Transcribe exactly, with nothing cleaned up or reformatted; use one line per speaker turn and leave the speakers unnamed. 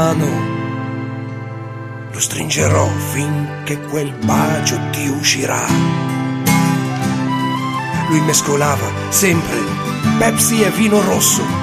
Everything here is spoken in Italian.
mano, lo stringerò finché quel bacio ti uscirà. Lui mescolava sempre Pepsi e vino rosso,